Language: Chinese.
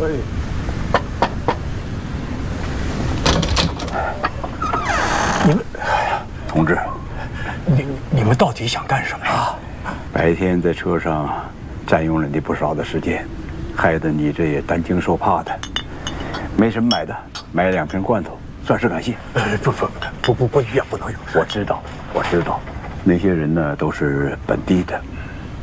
你们， 同志， 你们到底想干什么？ 白天在车上占用了你不少的时间，害得你这也担惊受怕的。没什么买的，买2瓶罐头，算是感谢。 不能用。 我知道，那些人呢都是本地的，